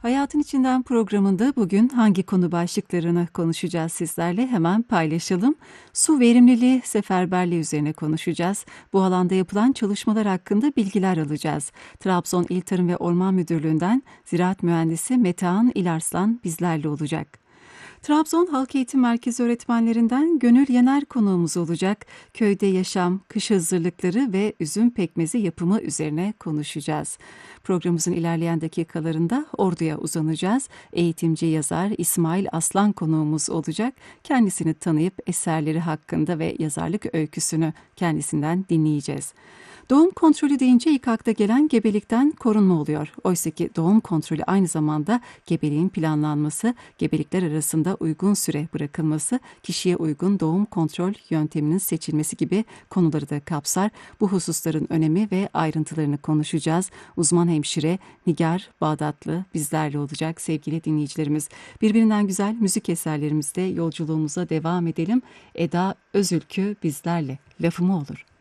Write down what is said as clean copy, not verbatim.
Hayatın İçinden programında bugün hangi konu başlıklarını konuşacağız sizlerle hemen paylaşalım. Su verimliliği, seferberliği üzerine konuşacağız. Bu alanda yapılan çalışmalar hakkında bilgiler alacağız. Trabzon İl Tarım ve Orman Müdürlüğü'nden Ziraat Mühendisi Metehan İlarslan bizlerle olacak. Trabzon Halk Eğitim Merkezi öğretmenlerinden Gönül Yener konuğumuz olacak. Köyde yaşam, kış hazırlıkları ve üzüm pekmezi yapımı üzerine konuşacağız. Programımızın ilerleyen dakikalarında Ordu'ya uzanacağız. Eğitimci yazar İsmail Aslan konuğumuz olacak. Kendisini tanıyıp eserleri hakkında ve yazarlık öyküsünü kendisinden dinleyeceğiz. Doğum kontrolü deyince ilk akla gelen gebelikten korunma oluyor. Oysa ki doğum kontrolü aynı zamanda gebeliğin planlanması, gebelikler arasında uygun süre bırakılması, kişiye uygun doğum kontrol yönteminin seçilmesi gibi konuları da kapsar. Bu hususların önemi ve ayrıntılarını konuşacağız. Uzman hemşire Nigar Bağdatlı bizlerle olacak sevgili dinleyicilerimiz. Birbirinden güzel müzik eserlerimizde yolculuğumuza devam edelim. Eda Özülkü bizlerle. Lafı mı olur?